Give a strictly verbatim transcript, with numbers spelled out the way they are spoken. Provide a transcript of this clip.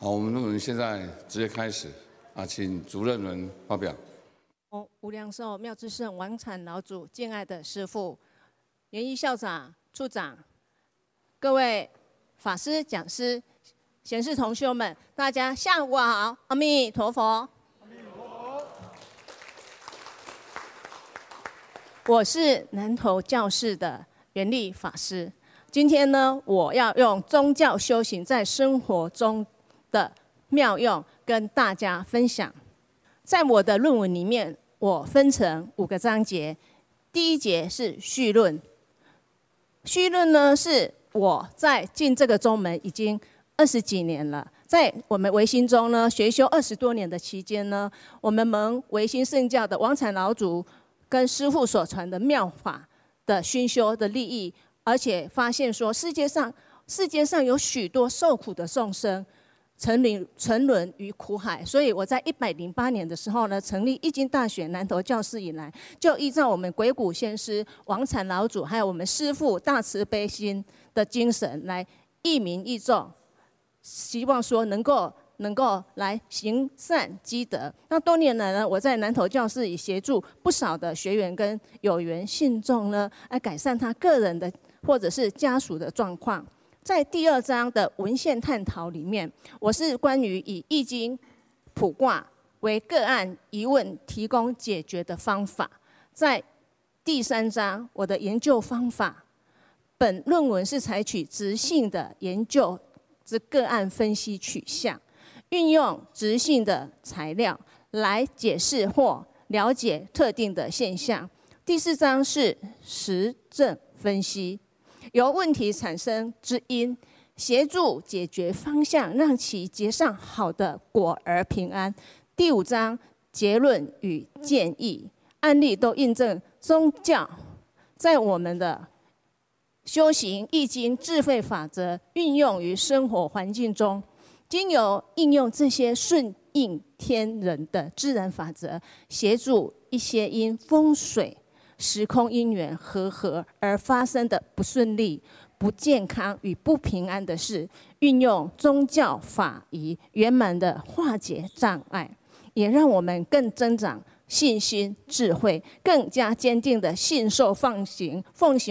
好，我们论文现在直接开始啊，请主任们发表。 哦，无量寿妙智胜王产老祖敬爱的师父、园艺校长、处长、各位法师、讲师、贤士同修们，大家下午好，阿弥陀佛。阿弥陀佛。我是南投教室的圆力法师。今天呢，我要用宗教修行在生活中的妙用跟大家分享。在我的论文里面，我分成五个章节。第一节是序论，序论呢是我在进这个宗门已经二十几年了，在我们唯心中呢学修二十多年的期间呢，我们蒙唯心圣教的王产老祖跟师父所传的妙法的熏修的利益，而且发现说世界上世界上有许多受苦的众生。沉沦沉沦于苦海，所以我在一百零八年的时候呢，成立义经大学南投教室以来，就依照我们鬼谷先师、王产老祖，还有我们师父大慈悲心的精神来益民益众，希望说能够能够来行善积德。那多年来呢，我在南投教室也协助不少的学员跟有缘信众呢，来改善他个人的或者是家属的状况。在第二章的文献探讨里面，我是关于以易经卜卦为个案疑问提供解决的方法。在第三章，我的研究方法，本论文是采取质性的研究之个案分析取向，运用质性的材料来解释或了解特定的现象。第四章是实证分析。由问题产生之因，协助解决方向，让其结上好的果而平安。第五章结论与建议，案例都印证宗教在我们的修行易经智慧法则运用于生活环境中，经由应用这些顺应天人的自然法则，协助一些因风水时空因缘和合而发生的不顺利、不健康与不平安的事，运用宗教法仪圆满的化解障碍，也让我们更增长信心、智慧，更加坚定的信受奉行奉行